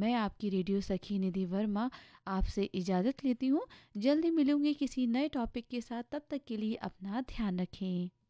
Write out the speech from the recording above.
मैं आपकी रेडियो सखी निधि वर्मा आपसे इजाज़त लेती हूँ। जल्दी मिलूंगी किसी नए टॉपिक के साथ, तब तक के लिए अपना ध्यान रखें।